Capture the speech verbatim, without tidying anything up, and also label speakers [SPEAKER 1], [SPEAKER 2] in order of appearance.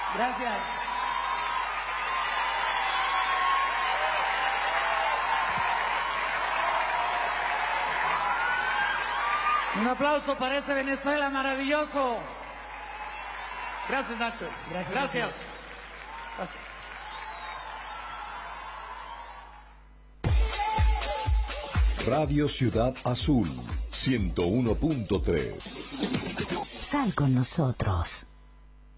[SPEAKER 1] Gracias. Un aplauso para ese Venezuela maravilloso. Gracias, Nacho.
[SPEAKER 2] Gracias.
[SPEAKER 1] Gracias. Gracias.
[SPEAKER 3] Radio Ciudad Azul, ciento uno punto tres.
[SPEAKER 4] Sal con nosotros.